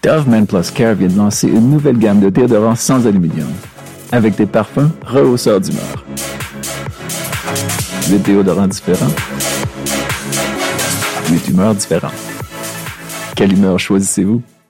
Dove Men Plus Care vient de lancer une nouvelle gamme de déodorants sans aluminium, avec des parfums rehausseurs d'humeur. 8 déodorants différents, 8 humeurs différentes. Quelle humeur choisissez-vous?